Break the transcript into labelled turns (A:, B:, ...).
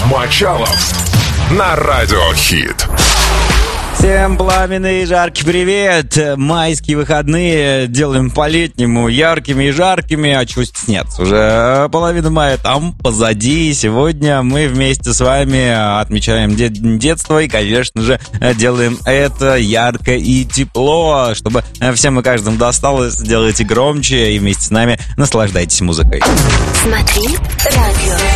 A: Мочалов на Радио Хит.
B: Всем пламенный и жаркий привет! Майские выходные делаем по-летнему, яркими и жаркими, а чего стесняться? Уже половина мая там позади. Сегодня мы вместе с вами отмечаем детство и, конечно же, делаем это ярко и тепло, чтобы всем и каждому досталось. Делайте громче и вместе с нами наслаждайтесь музыкой.
C: Смотри радио.